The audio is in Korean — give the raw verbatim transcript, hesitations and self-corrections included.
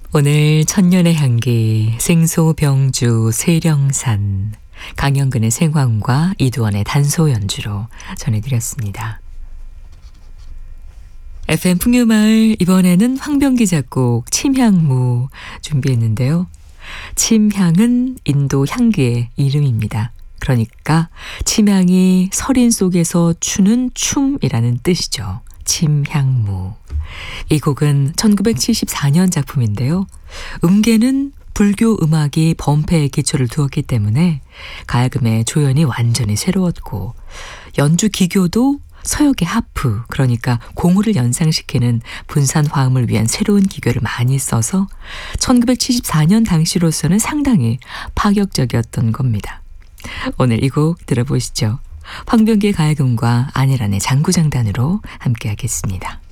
오늘 천년의 향기, 생소병주, 세령산, 강영근의 생황과 이두원의 단소 연주로 전해드렸습니다. 에프엠 풍류마을, 이번에는 황병기 작곡 침향무 준비했는데요. 침향은 인도 향기의 이름입니다. 그러니까 침향이 서린 속에서 추는 춤이라는 뜻이죠. 침향무. 이 곡은 천구백칠십사 년 작품인데요. 음계는 불교 음악이 범패에 기초를 두었기 때문에 가야금의 조연이 완전히 새로웠고, 연주 기교도 서역의 하프, 그러니까 공우를 연상시키는 분산 화음을 위한 새로운 기교를 많이 써서 천구백칠십사 년 당시로서는 상당히 파격적이었던 겁니다. 오늘 이 곡 들어보시죠. 황병기의 가야금과 안혜란의 장구장단으로 함께 하겠습니다.